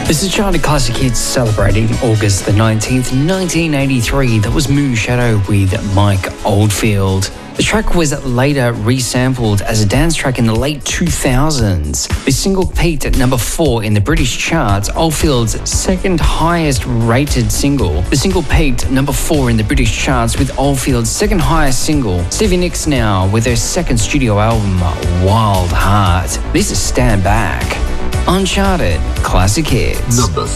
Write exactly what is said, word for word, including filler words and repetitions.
This is Charlie Classic Hits celebrating August the nineteenth, nineteen eighty-three. That was Moon Shadow with Mike Oldfield. The track was later resampled as a dance track in the late two thousands. This single peaked at number four in the British charts, Oldfield's second highest rated single. The single peaked number four in the British charts with Oldfield's second highest single. Stevie Nicks now with their second studio album, Wild Heart. This is Stand Back. Uncharted Classic Hits. Number